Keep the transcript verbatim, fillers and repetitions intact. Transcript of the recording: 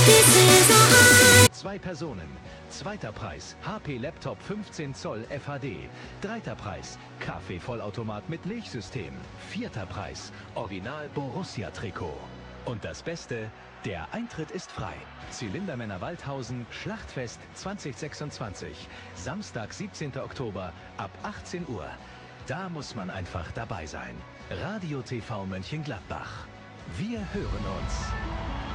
Zwei Personen. Zweiter Preis H P Laptop fünfzehn Zoll F H D. Dritter Preis Kaffee-Vollautomat mit Milchsystem. Vierter Preis Original Borussia Trikot. Und das Beste, der Eintritt ist frei. Zylindermänner Waldhausen, Schlachtfest zwanzig sechsundzwanzig. Samstag, siebzehnter Oktober ab achtzehn Uhr. Da muss man einfach dabei sein. Radio T V Mönchengladbach. Wir hören uns.